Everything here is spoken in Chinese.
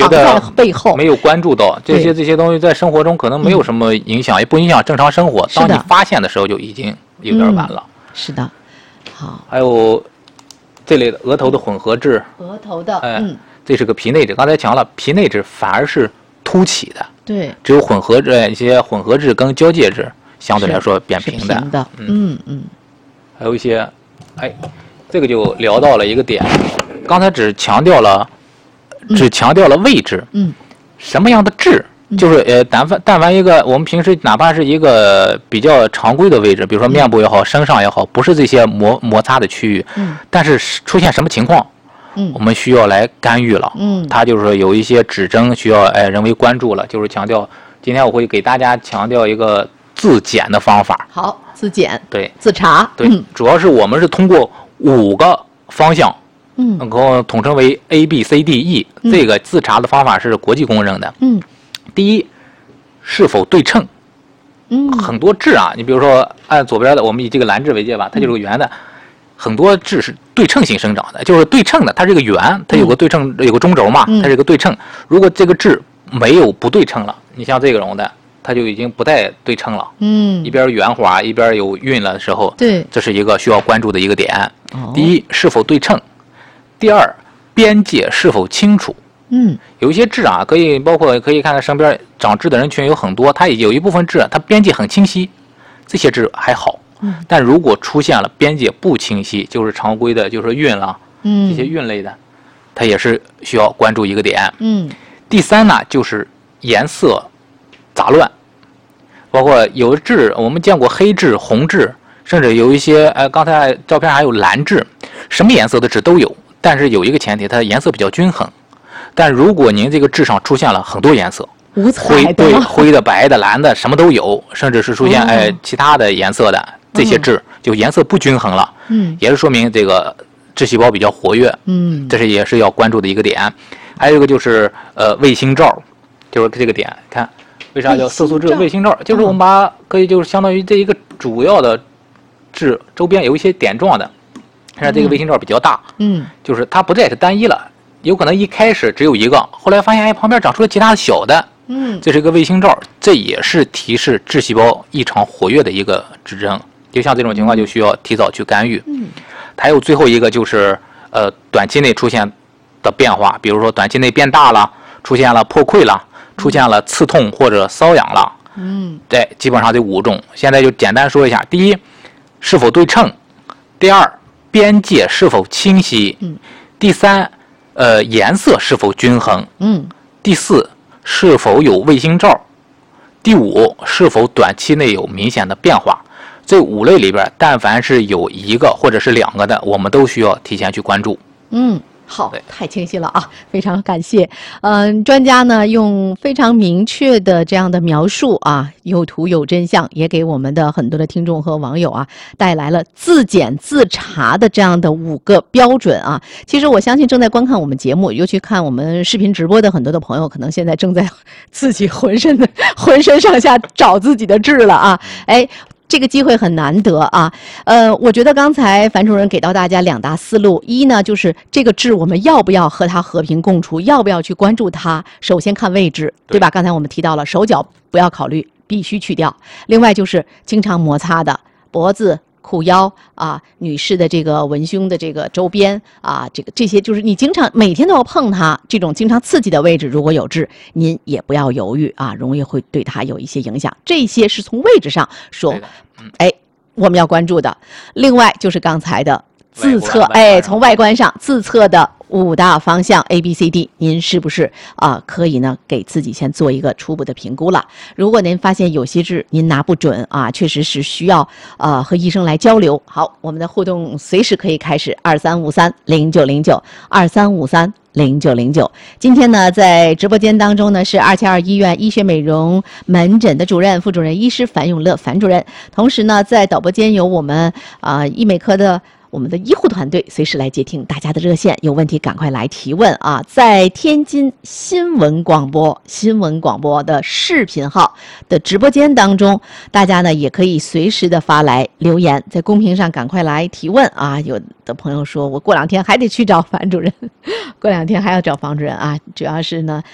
觉得背后没有关注到这些东西，在生活中可能没有什么影响，也不影响正常生活。当你发现的时候，就已经有点晚了。 是的，好。 还有这类的额头的混合质， 额头的， 这是个皮内质。刚才讲了，皮内质反而是凸起的， 对， 只有混合质一些混合质跟交界质相对来说扁平的。还有一些，这个就聊到了一个点，刚才只强调了位置，什么样的质，就是但凡一个我们平时哪怕是一个比较常规的位置，比如说面部也好，身上也好，不是这些摩擦的区域，但是出现什么情况，我们需要来干预了，它就是有一些指征需要人为关注了，就是强调，今天我会给大家强调一个自检的方法。 好，自检， 对， 自查， 对，主要是我们是通过5个方向，能够统称为 ABCDE，这个自查的方法是国际公认的。第一，是否对称？很多痣啊，你比如说按左边的，我们以这个蓝痣为界吧，它就是个圆的。很多痣是对称性生长的，就是对称的，它是一个圆，它有个对称，有个中轴嘛，它是一个对称。如果这个痣没有不对称了，你像这种的，它就已经不太对称了。一边圆滑，一边有晕了的时候， 对， 这是一个需要关注的一个点。第一，是否对称；第二，边界是否清楚。有一些痣啊，可以看看身边长痣的人群有很多，它有一部分痣它边界很清晰，这些痣还好。但如果出现了边界不清晰，就是常规的，就是晕了，这些晕类的，它也是需要关注一个点。第三呢，就是颜色杂乱，包括有的痣，我们见过黑痣、红痣，甚至有一些刚才照片还有蓝痣，什么颜色的痣都有，但是有一个前提，它的颜色比较均衡。但如果您这个痣上出现了很多颜色， 五彩的， 灰的、白的、蓝的，什么都有，甚至是出现其他的颜色的这些痣，就颜色不均衡了，也是说明这个痣细胞比较活跃，这是也是要关注的一个点。还有一个就是卫星罩，就是这个点，看为啥叫色素痣卫星罩？就是我们可以就是相当于这一个主要的痣周边有一些点状的，看这个卫星罩比较大，就是它不再是单一了。有可能一开始只有一个，后来发现旁边长出了其他的小的，这是一个卫星罩，这也是提示痣细胞异常活跃的一个指征。就像这种情况就需要提早去干预。还有最后一个就是短期内出现的变化，比如说短期内变大了，出现了破溃了，出现了刺痛或者瘙痒了。对，基本上这5种，现在就简单说一下：第一，是否对称；第二，边界是否清晰；第三，颜色是否均衡？第四，是否有卫星罩？第五，是否短期内有明显的变化？这5类里边，但凡是有1个或者是2个的，我们都需要提前去关注。 好，太清晰了啊！非常感谢。专家呢用非常明确的这样的描述啊，有图有真相，也给我们的很多的听众和网友啊带来了自检自查的这样的5个标准啊。其实我相信正在观看我们节目，尤其看我们视频直播的很多的朋友，可能现在正在自己浑身上下找自己的痣了啊！这个机会很难得啊，我觉得刚才樊主任给到大家2大思路，一呢就是这个痣我们要不要和它和平共处，要不要去关注它，首先看位置，对吧？刚才我们提到了手脚不要考虑，必须去掉。另外就是经常摩擦的脖子、裤腰啊，女士的这个文胸的这个周边啊，这些就是你经常每天都要碰它，这种经常刺激的位置，如果有痣，您也不要犹豫啊，容易会对它有一些影响。这些是从位置上说，我们要关注的。另外就是刚才的自测，从外观上自测的5大方向 ABCD， 您是不是可以呢给自己先做一个初步的评估了？如果您发现有些痣您拿不准啊，确实是需要和医生来交流。好，我们的互动随时可以开始，23530909，23530909。今天呢，在直播间当中呢是272医院医学美容门诊的主任、副主任医师樊永乐樊主任，同时呢，在导播间有我们医美科的我们的医护团队随时来接听大家的热线，有问题赶快来提问啊！在天津新闻广播的视频号的直播间当中，大家呢也可以随时的发来留言，在公屏上赶快来提问啊！有的朋友说我过2天还得去找樊主任，过2天还要找房主任啊，主要是呢